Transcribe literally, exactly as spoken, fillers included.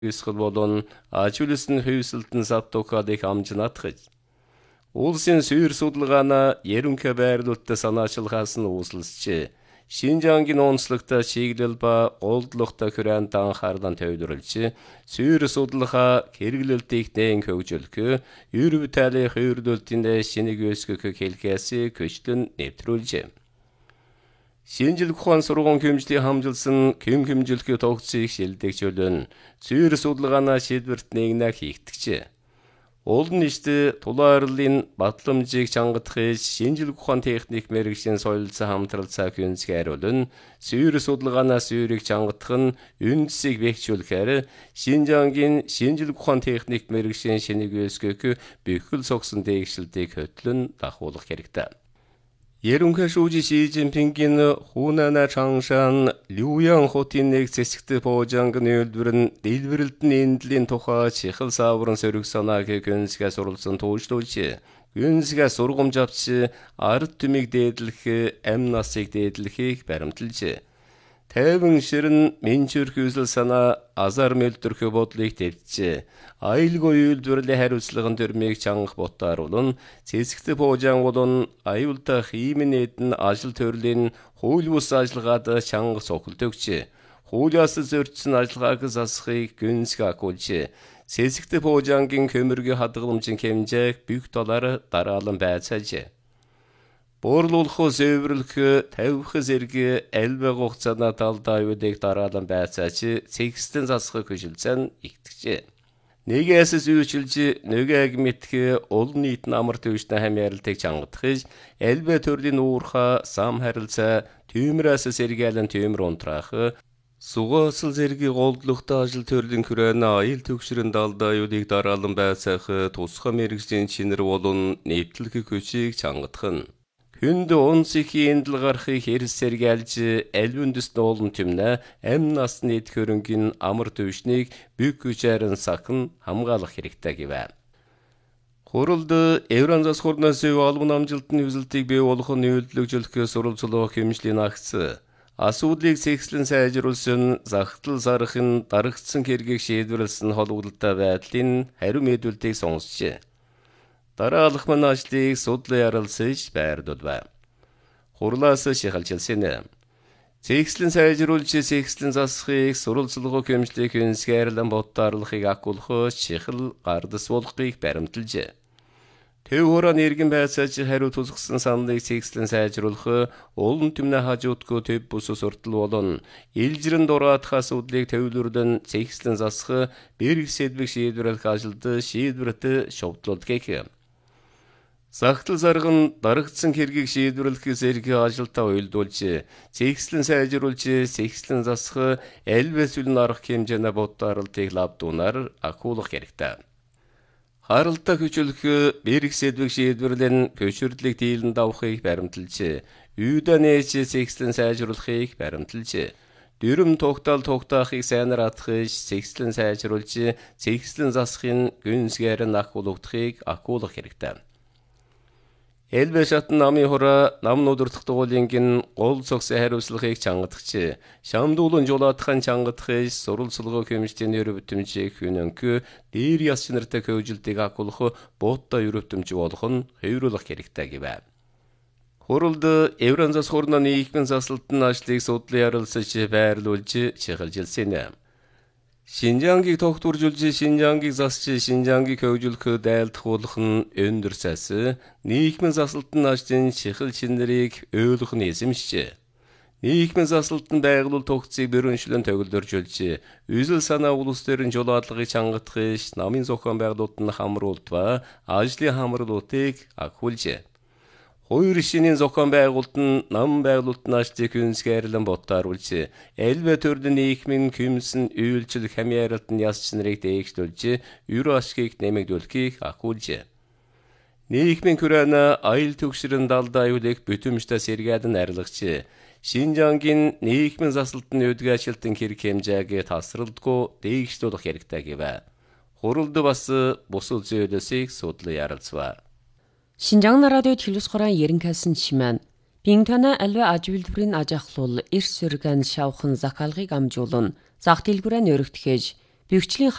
Үсгэл болон ажуулсан хөвсөлтөн савтокадыг амжинатгаж. Улсын сүйр судалгаана ерөнхий байрлуулалтаа санаачилгаас нь үүсэлсчээ. Шинжаангийн онцлогтой чиглэл ба голдлогтой хүрээнд анхаарлан төвлөрүүлж, сүйр судалгаа хэрэглэлтийг дээн хөгжүүлэх, ер бүтээлийн хувирлуултын шинийг өсгөх хэлхээсээ көчлөн нэвтрүүлжээ. Шинжлэх ухаан сургууль хэмжлийг хамжилсан хэм хэмжлэх тогтцыг шилдэгжүүлэн сүйр судалгаанаа шийдвэрт нэгнэ хийгдэжээ. Олон нийтэд тулаарлын батламжийг чангадах шинжлэх ухаан техник мэргэжлийн соёлцоо хамтралцаа хүнсгээрүүлэн сүйр судалгаанаа сүйрийг чангадах нь үндсийг бэхжүүлэхээр Шинжаангийн шинжлэх ухаан техник мэргэжлийн шинийг өсгөх бүхэл согсон дээгшилтийг хөтлөн дахуулах хэрэгтэй. Ерөнхий шүүжи Ши Цзиньпингийн Хунана Чангшан Люян хотын нэг зэсэгт боожанг нөлбөрн дэлбэрэлтэн эндлийн тухай чихэл сааврын сөрөг санааг гүнсгээ суралцсан туужлуулж, гүнсгээ сургамж авч ард түмийг дээдлэх, амь насыг дээдлэхийг баримталжээ. Тайван ширэн менчүрх үзэл санаа азар мөлдөрх бодлыг тэлжээ. Аюулгүй үйлдвэрлэлийн хариуцлагын төрмийг чангах ботааруулан цэцэгт боожаан болон аюултай хиймэн эдэн ажил төрлийн хууль бус ажиллагаад чангах цохилт өгчээ. Хуулиас зөрчсөн ажиллагааг засахыг гүнсгэ агуулжээ. Цэцэгт боожаангийн хөмөргийн хадгаламжийн хэмжээг бүх долаар дараалан байцаажээ. Буурлуулах, зэвэрлэх, тавих зэрэг альбаг хугацааны талдаа аюулыг дараалан байцааж цэгцлэн засахыг хүшилзэн игтгэжээ. Нэгээс зүйчилж, нэгээг мэдэх олон нийтийн амар төвчний хамааралтыг чангадах, альбэ төрлийн уурхаа, сам харилцаа, түймрээс сэргээлэн түймэр унтраах, сугаасл зэргийн голдлогтой ажил төрлийн хүрээний аял төгшрэн талдаа аюулыг дараалан байцаах тусгай мэргэжлийн чинэр болон нэвтлэх хүчийг чангадах нь. Хүнд унсхийн эндэл гарахыг хэрс сэргээлж, альвүндэс дуулан тэмнэ, амь насны эд хөрөнгийн амар төвшнийг бүх хүчээрэн сахин хамгаалах хэрэгтэй гэвэ. Хуралд Евразиас хурнаас олбон амжилтны үзэлтийг бий болгох нөлөөлжүүлэх сурвалжлах хэмжлийн агц, асуудлыг цэгцлэн сайжруулсан захидал сарахын дарагдсан хэргийг шийдвэрлсэн холбогдолтой байдлын хариу мэдүүлэлтийг сонсжээ. Дараалах мань ажлыг судлан ярилцаж байрлуулв. Хурлаас шихалжилсэн. Цэгцлэн сайжруулж, цэгцлэн засахыг сурвалжлах хэмжлийг хүнсгээрлэн боддаарлахыг агуулах чихэл гардас болгохыг баримталжээ. Төв хураан иргэн байцааж хариу тусгасан саналыг цэгцлэн сайжруулах, олон түмнэ хажуудгүй төв бус суртал болон илжирэн дураадах асуудлыг төвлөрдөн цэгцлэн засах, бэрх сэдвийг шийдвэрлэх ажилд шийдвэрт шовдлуулдаг. Захидал сарган дарагдсан хэргийг шийдвэрлэх зэрэг ажилдаа уялдуулж, цэгцлэн сайжруулж, цэгцлэн засах, альбэс үлэн арах хэмжээний боддаарлтыг лавдуунаар агуулах хэрэгтэй. Харалтаа хүчүүлэх, бэрх сэдвийг шийдвэрлэн көшөрлөг дийлэн давахыг баримталж, үйдэ нээж цэгцлэн сайжруулахыг баримталж, дүрм тогтоол тогтоохыг сайнаар атгах, цэгцлэн сайжруулж, цэгцлэн засахын гүнсгээр нь агуулгахыг агуулах хэрэгтэй. Элбэ шатн намын хураа нам нүдэрдэх дугуулингийн гол цогсын хариуцлагыг чангадагч, шамдуулан жулаадахын чангадах, сурвалжлах хэмжээний өрөвтөмжийг хүнэнхэ, дээр яс чанартай хөгжилтийг агуулах, бууттай өрөвтөмж болох нь хувируулах хэрэгтэй гэвэ. Хуралд Евразиас хурнаа нийгмийн засалтын ажлыг судлан ярилцаж байрлуулж чиглэлжсэн. Шинжаангийг тогтворжуулж, Шинжаангийг засч, Шинжаангийг хөгжүүлэх дайлдах нь өндөр цас, нийгмийн засалтын ажлын чихэл чинэрийг ойлгох нь эзэмшжээ. Нийгмийн засалтын байгуулалт тогтцыг бүрэншлэн төгөлдөржүүлж, үзэл санаа улс төрийн жулаадлагыг чангадах, намын зохион байгуулалтын хамруулт ба ажлын хамруултыг агуулжээ. Хоёр шинийн зохион байгуулалт нь нам байгуулалтын ажлыг хүнсгээрлэн бодтааруулж, альбэ төрлийн нийгмийн хүмсэн үйлчлэл хамааралт нь яс чанарыг дээгшүүлж, ер ашгийг нэмэгдүүлэхийг агуулжээ. Нийгмийн хүрээний аял төгшрөн далдаа аюулыг бүтэмжтэй сэргээлэн арилгаж, Шинжаангийн нийгмийн засалтын үдгээжилтэн хэрэг хэмжээг тасралтгүй дээгшүүлэх хэрэгтэй гэвэ. Хуралд бас бусад зүйлсийг судлан ярилцва. Шинжаан радиод хэлбс хорон ерөнхийсэн чимэн Бинтана альва ажуулбарын ажахлуул эрс сөргэн шавхан закалгыг амжуулан зах дэлгүүрээ нөрөгтгөөж Бэгчлийн